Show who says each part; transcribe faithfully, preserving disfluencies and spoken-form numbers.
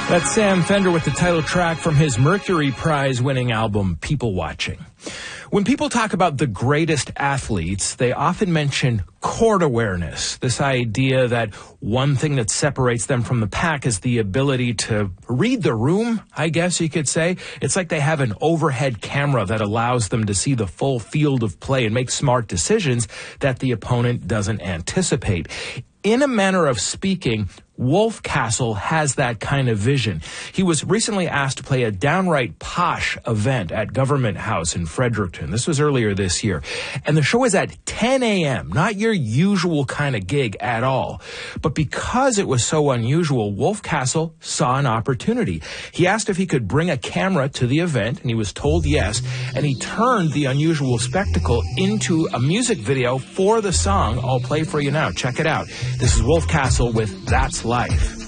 Speaker 1: That's Sam Fender with the title track from his Mercury Prize-winning album, People Watching. When people talk about the greatest athletes, they often mention court awareness, this idea that one thing that separates them from the pack is the ability to read the room, I guess you could say. It's like they have an overhead camera that allows them to see the full field of play and make smart decisions that the opponent doesn't anticipate. In a manner of speaking, Wolf Castle has that kind of vision. He was recently asked to play a downright posh event at Government House in Fredericton. This was earlier this year. And the show is at ten a.m., not your usual kind of gig at all. But because it was so unusual, Wolf Castle saw an opportunity. He asked if he could bring a camera to the event, and he was told yes. And he turned the unusual spectacle into a music video for the song I'll play for you now. Check it out. This is Wolf Castle with That's Life.